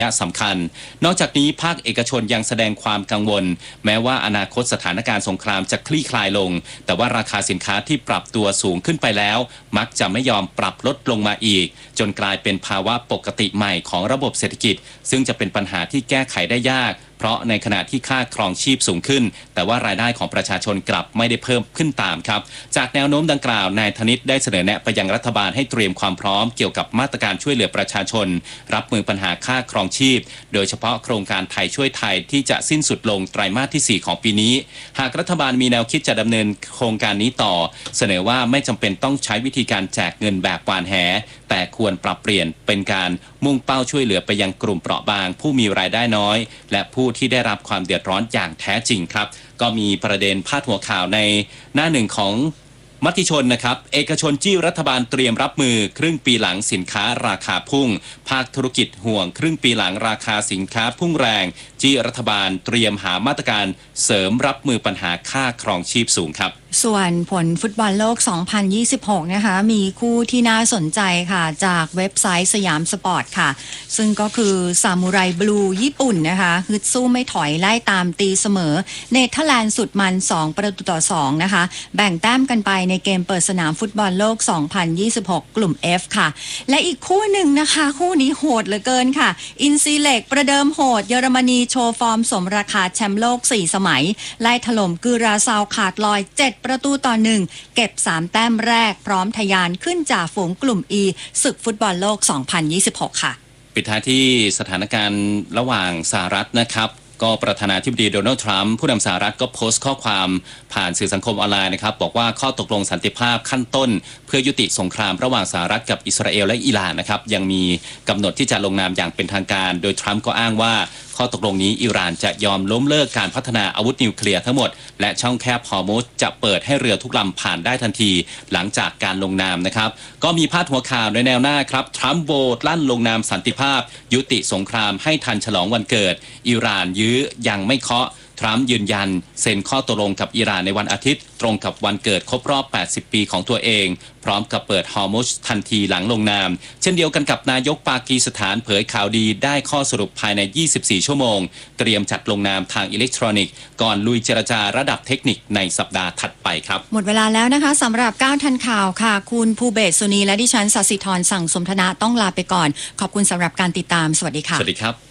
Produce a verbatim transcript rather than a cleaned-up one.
สำคัญนอกจากนี้ภาคเอกชนยังแสดงความกังวลแม้ว่าอนาคตสถานการณ์สงครามจะคลี่คลายลงแต่ว่าราคาสินค้าที่ปรับตัวสูงขึ้นไปแล้วมักจะไม่ยอมปรับลดลงมาอีกจนกลายเป็นภาวะปกติใหม่ของระบบเศรษฐกิจซึ่งจะเป็นปัญหาที่แก้ไขได้ยากเพราะในขณะที่ค่าครองชีพสูงขึ้นแต่ว่ารายได้ของประชาชนกลับไม่ได้เพิ่มขึ้นตามครับจากแนวโน้มดังกล่าวนายธนิตได้เสนอแนะไปยังรัฐบาลให้เตรียมความพร้อมเกี่ยวกับมาตรการช่วยเหลือประชาชนรับมือปัญหาค่าครองชีพโดยเฉพาะโครงการไทยช่วยไทยที่จะสิ้นสุดลงไตรมาสที่สี่ของปีนี้หากรัฐบาลมีแนวคิดจะดำเนินโครงการนี้ต่อเสนอว่าไม่จำเป็นต้องใช้วิธีการแจกเงินแบบหวานแหแต่ควรปรับเปลี่ยนเป็นการมุ่งเป้าช่วยเหลือไปยังกลุ่มเปราะบางผู้มีรายได้น้อยและผู้ที่ได้รับความเดือดร้อนอย่างแท้จริงครับก็มีประเด็นพาดหัวข่าวในหน้าหนึ่งของมติชนนะครับเอกชนจี้รัฐบาลเตรียมรับมือครึ่งปีหลังสินค้าราคาพุ่งภาคธุรกิจห่วงครึ่งปีหลังราคาสินค้าพุ่งแรงจี้รัฐบาลเตรียมหามาตรการเสริมรับมือปัญหาค่าครองชีพสูงครับส่วนผลฟุตบอลโลก สองพันยี่สิบหก นะคะมีคู่ที่น่าสนใจค่ะจากเว็บไซต์สยามสปอร์ตค่ะซึ่งก็คือซามูไรบลูญี่ปุ่นนะคะฮึดสู้ไม่ถอยไล่ตามตีเสมอเนเธอร์แลนด์สุดมันสองประตูต่อสองนะคะแบ่งแต้มกันไปในเกมเปิดสนามฟุตบอลโลก สองพันยี่สิบหก กลุ่ม F ค่ะและอีกคู่หนึ่งนะคะคู่นี้โหดเหลือเกินค่ะอินซีเล็กประเดิมโหดเยอรมนีโชว์ฟอร์มสมราคาแชมป์โลกสี่สมัยไล่ถล่มกุราซาวขาดลอยเจ็ดประตูต่อหนึ่งเก็บสามแต้มแรกพร้อมทะยานขึ้นจากฝูงกลุ่ม E ศึกฟุตบอลโลก สองพันยี่สิบหก ค่ะปิดท้ายที่สถานการณ์ระหว่างสหรัฐนะครับก็ประธานาธิบดีโดนัลด์ทรัมป์ผู้นำสหรัฐก็โพสต์ข้อความผ่านสื่อสังคมออนไลน์นะครับบอกว่าข้อตกลงสันติภาพขั้นต้นเพื่อยุติสงครามระหว่างสหรัฐกับอิสราเอลและอิหร่านนะครับยังมีกำหนดที่จะลงนามอย่างเป็นทางการโดยทรัมป์ก็อ้างว่าข้อตกลงนี้อิหร่านจะยอมล้มเลิกการพัฒนาอาวุธนิวเคลียร์ทั้งหมดและช่องแคบฮอร์มุซจะเปิดให้เรือทุกลำผ่านได้ทันทีหลังจากการลงนามนะครับก็มีพาดหัวข่าวในแนวหน้าครับทรัมป์โหวตลั่นลงนามสันติภาพยุติสงครามให้ทันฉลองวันเกิดอิหร่านยื้อยังไม่เคาะทรัมป์ยืนยันเซ็นข้อตกลงกับอิหร่านในวันอาทิตย์ตรงกับวันเกิดครบรอบแปดสิบปีของตัวเองพร้อมกับเปิดฮอร์มุซทันทีหลังลงนามเช่นเดียวกันกับนายกปากีสถานเผยข่าวดีได้ข้อสรุปภายในยี่สิบสี่ชั่วโมงเตรียมจัดลงนามทางอิเล็กทรอนิกส์ก่อนลุยเจรจาระดับเทคนิคในสัปดาห์ถัดไปครับหมดเวลาแล้วนะคะสำหรับเก้าทันข่าวค่ะคุณภูเบศสุนีและดิฉันศศิธรสั่งสมธนะต้องลาไปก่อนขอบคุณสำหรับการติดตามสวัสดีค่ะสวัสดีครับ